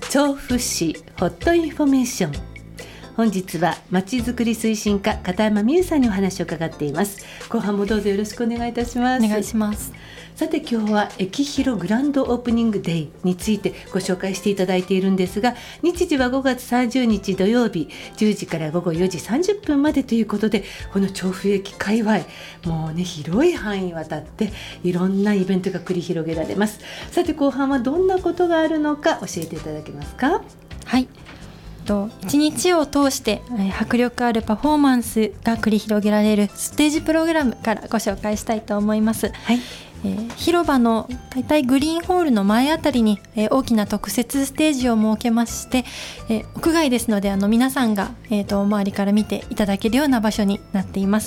調布市ホットインフォメーション。本日はまちづくり推進課片山美優さんにお話を伺っています。後半もどうぞよろしくお願いいたします。 お願いします。 さて今日は駅広グランドオープニングデイについてご紹介していただいているんですが、日時は5月30日土曜日10時から午後4時30分までということで、この調布駅界隈もうね広い範囲にわたっていろんなイベントが繰り広げられます。さて後半はどんなことがあるのか教えていただけますか？ はい、1日を通して迫力あるパフォーマンスが繰り広げられるステージプログラムからご紹介したいと思います。 はい、 広場の大体グリーンホールの前あたりに大きな特設ステージを設けまして、屋外ですので皆さんが周りから見ていただけるような場所になっています。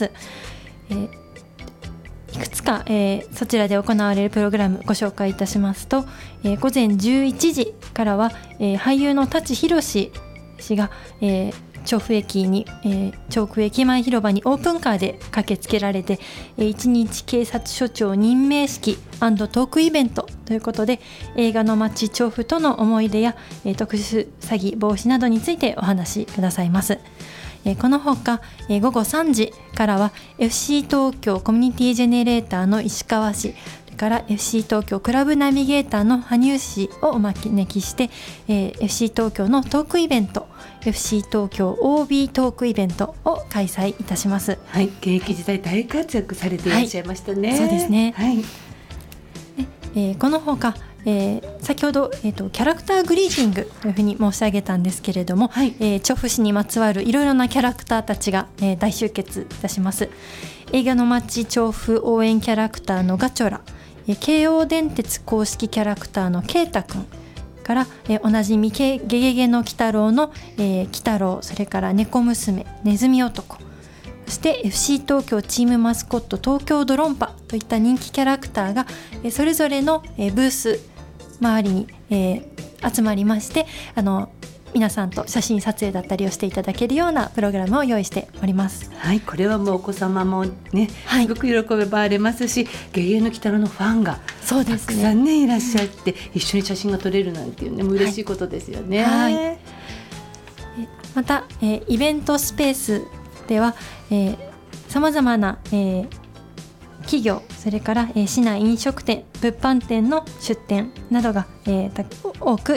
いくつか、そちらで行われるプログラムご紹介いたしますと、午前11時からは、俳優の舘ひろし氏が、調布駅前広場にオープンカーで駆けつけられて、一日警察署長任命式&トークイベントということで、映画の街調布との思い出や、特殊詐欺防止などについてお話しくださいます。このほか、午後3時からは FC 東京コミュニティジェネレーターの石川氏、それから FC 東京クラブナビゲーターの羽生氏をお招きして、FC 東京のトークイベント FC 東京 OB トークイベントを開催いたします。 はい、現役時代大活躍されていらっしゃいましたね。 そうですね。 はい、 このほか先ほど、キャラクターグリーティングというふうに申し上げたんですけれども、 はい、 調布市にまつわるいろいろなキャラクターたちが、大集結いたします。映画の街調布応援キャラクターのガチョラ、京王電鉄公式キャラクターのケイタくんから、おなじみゲゲゲの鬼太郎の、鬼太郎、それから猫娘ネズミ男、そして FC 東京チームマスコット東京ドロンパといった人気キャラクターがそれぞれのブース周りに集まりまして、皆さんと写真撮影だったりをしていただけるようなプログラムを用意しております。 はい、これはもうお子様もね、 はい、 すごく喜ばれますし、ゲゲゲの鬼太郎のファンがそうですね、 たくさんねいらっしゃって、一緒に写真が撮れるなんていうね嬉しいことですよね。 はいはい、また、イベントスペースではさまざまな、企業、それから、市内飲食店、物販店の出店などが、多く